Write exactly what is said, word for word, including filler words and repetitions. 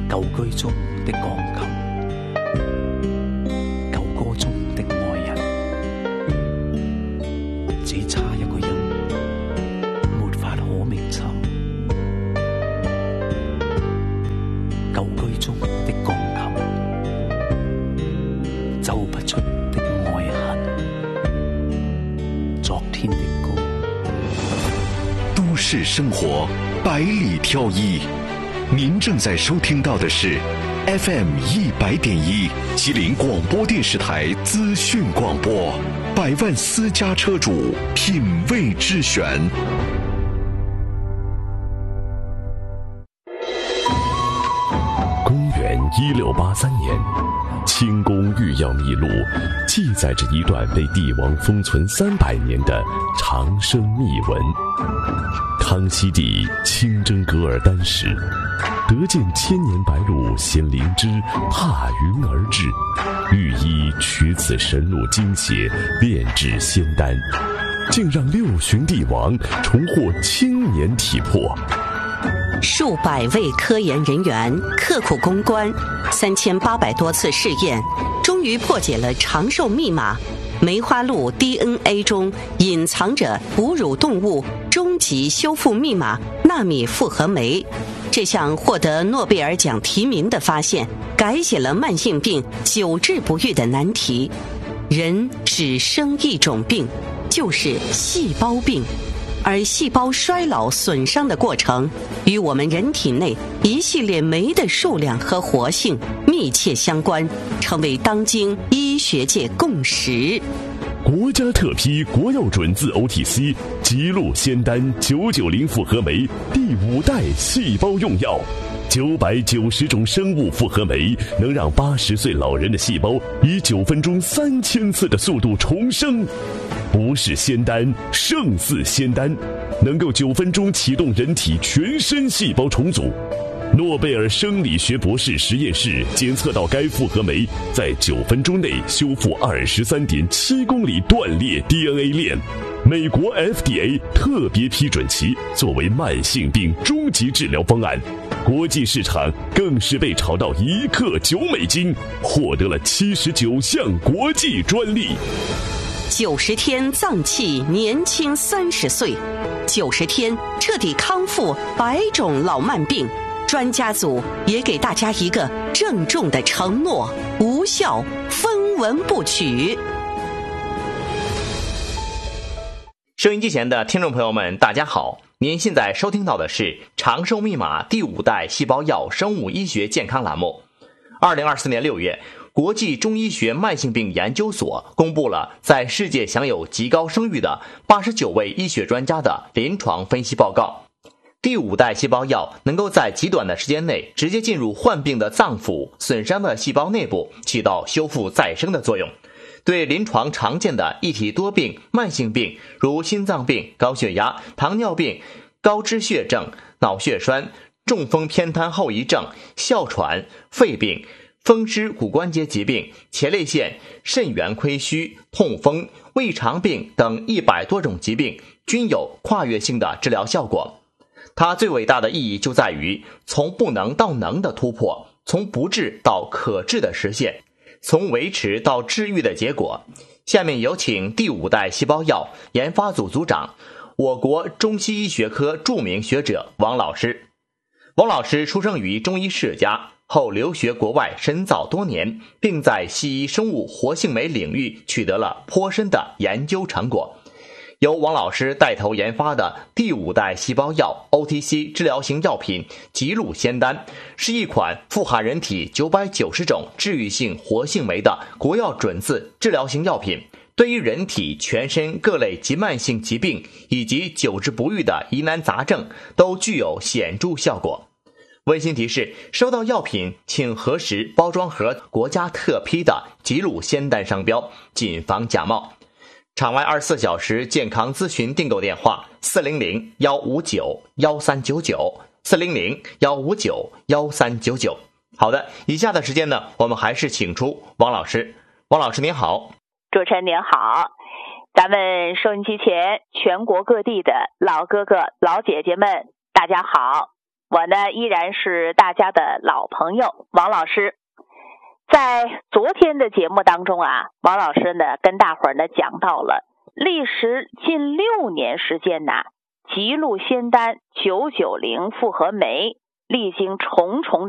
旧居中的鋼琴，舊歌中的愛人，只差一個人，沒法可名尋。舊居中的鋼琴，奏不出的愛恨，昨天的歌。 都市生活百里挑一，您正在收听到的是 F M 一百点一吉林广播电视台资讯广播，百万私家车主品味之选。 公元一六八三年，清宫御药秘录记载着一段被帝王封存三百年的长生秘闻。康熙帝亲征噶尔丹时，得见千年白鹿衔灵芝踏云而至，御医取此神鹿精血炼制仙丹，竟让六旬帝王重获青年体魄。 数百位科研人员刻苦攻关，三千八百多次试验，终于破解了长寿密码。梅花鹿 D N A 中隐藏着哺乳动物终极修复密码纳米复合酶。这项获得诺贝尔奖提名的发现，改写了慢性病久治不愈的难题。人只生一种病，就是细胞病。而细胞衰老损伤的过程与我们人体内一系列酶的数量和活性密切相关，成为当今医学界共识。 国家特批国药准字 O T C 吉鹿仙丹九九零复合酶第五代细胞用药，九百九十种生物复合酶能让八十岁老人的细胞以九分钟三千次的速度重生。不是仙丹胜似仙丹，能够九分钟启动人体全身细胞重组。诺贝尔生理学博士实验室检测到该复合酶在九分钟内修复二十三点七公里断裂 D N A 链。美国 F D A 特别批准其作为慢性病终极治疗方案，国际市场更是被炒到一克九美金，获得了七十九项国际专利。 九十天脏器年轻三十岁，九十天彻底康复百种老慢病。专家组也给大家一个郑重的承诺：无效，分文不取。 收音机前的听众朋友们，大家好，您现在收听到的是长寿密码第五代细胞药生物医学健康栏目。二零二四年六月，国际中医学慢性病研究所公布了在世界享有极高声誉的八十九位医学专家的临床分析报告。第五代细胞药能够在极短的时间内直接进入患病的脏腑、损伤的细胞内部，起到修复再生的作用。对临床常见的一体多病、慢性病，如心脏病、高血压、糖尿病、高脂血症、脑血栓、中风偏瘫后遗症、哮喘、肺病、风湿骨关节疾病、前列腺、肾源亏虚、痛风、胃肠病等一百多种疾病，均有跨越性的治疗效果。它最伟大的意义就在于从不能到能的突破，从不治到可治的实现，从维持到治愈的结果。下面有请第五代细胞药研发组组长，我国中西医学科著名学者王老师。王老师出生于中医世家，后留学国外深造多年，并在西医生物活性酶领域取得了颇深的研究成果。由王老师带头研发的第五代细胞药 O T C 治疗型药品吉鹿仙丹，是一款富含人体九百九十种治愈性活性酶的国药准字治疗型药品，对于人体全身各类急慢性疾病以及久治不愈的疑难杂症都具有显著效果。温馨提示：收到药品请核实包装盒国家特批的吉鹿仙丹商标，谨防假冒。场外二十四小时健康咨询订购电话：四零零幺五九幺三九九，四零零幺五九幺三九九。好的，以下的时间呢，我们还是请出王老师。王老师您好。 主持人您好，咱们收音机前全国各地的老哥哥老姐姐们大家好， 我呢依然是大家的老朋友王老师。在昨天的节目当中啊，王老师呢跟大伙儿呢讲到了历时近六年时间呐，吉鹿仙丹九九零复合酶历经重重